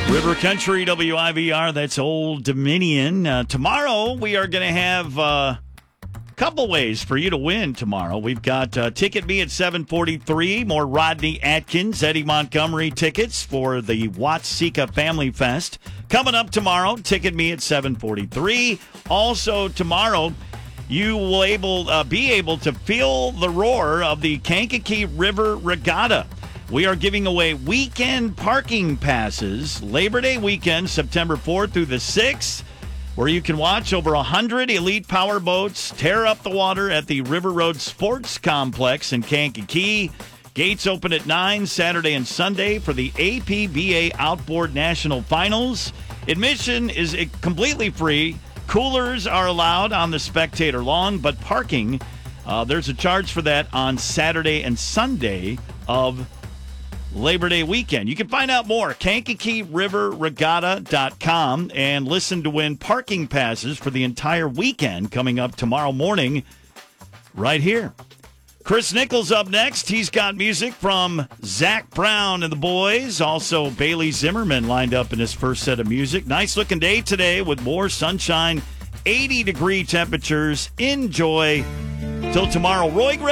River Country, WIVR, that's Old Dominion. Tomorrow, we are going to have a couple ways for you to win tomorrow. We've got Ticket Me at 7:43, more Rodney Atkins, Eddie Montgomery tickets for the Watsika Family Fest. Coming up tomorrow, Ticket Me at 7:43. Also tomorrow, you will be able to feel the roar of the Kankakee River Regatta. We are giving away weekend parking passes, Labor Day weekend, September 4th through the 6th, where you can watch over 100 elite power boats tear up the water at the River Road Sports Complex in Kankakee. Gates open at 9 Saturday and Sunday for the APBA Outboard National Finals. Admission is completely free. Coolers are allowed on the spectator lawn, but parking, there's a charge for that on Saturday and Sunday of Labor Day weekend. You can find out more, KankakeeRiverRegatta.com, and listen to win parking passes for the entire weekend coming up tomorrow morning right here. Chris Nichols up next. He's got music from Zach Brown and the Boys. Also, Bailey Zimmerman lined up in his first set of music. Nice looking day today with more sunshine, 80-degree temperatures. Enjoy. Till tomorrow, Roy Greg.